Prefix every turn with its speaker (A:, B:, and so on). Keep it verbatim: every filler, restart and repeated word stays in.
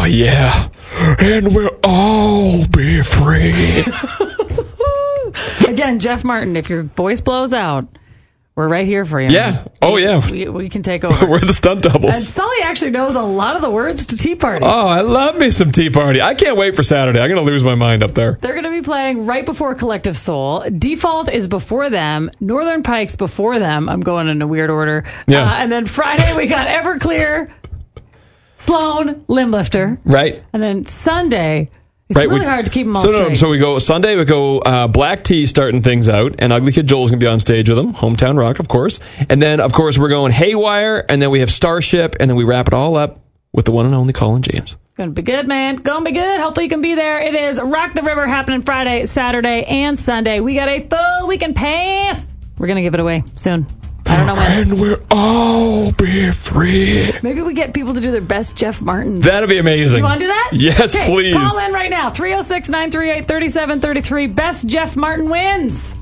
A: Oh, yeah. And we'll all be free.
B: Again, Jeff Martin, if your voice blows out, we're right here for you.
A: Yeah. Oh, yeah.
B: We, we can take over.
A: We're the stunt doubles.
B: And Sully actually knows a lot of the words to Tea Party.
A: Oh, I love me some Tea Party. I can't wait for Saturday. I'm going to lose my mind up there.
B: They're going to be playing right before Collective Soul. Default is before them. Northern Pike's before them. I'm going in a weird order.
A: Yeah.
B: Uh, and then Friday, we got Everclear, Sloan, Limblifter.
A: Right.
B: And then Sunday, it's
A: right,
B: really
A: we,
B: hard to keep them all
A: so
B: straight.
A: No, so we go Sunday, we go uh, Black Tea starting things out, and Ugly Kid Joel's going to be on stage with them, Hometown Rock, of course. And then, of course, we're going Haywire, and then we have Starship, and then we wrap it all up with the one and only Colin James.
B: Gonna be good, man. Gonna be good. Hopefully you can be there. It is Rock the River happening Friday, Saturday, and Sunday. We got a full weekend pass. We're gonna give it away soon. I don't know when.
A: And we'll all be free.
B: Maybe we get people to do their best Jeff Martins.
A: That'd be amazing.
B: You want to do that?
A: Yes,
B: okay,
A: please.
B: Call in right now. three oh six, nine three eight, three seven three three. Best Jeff Martin wins.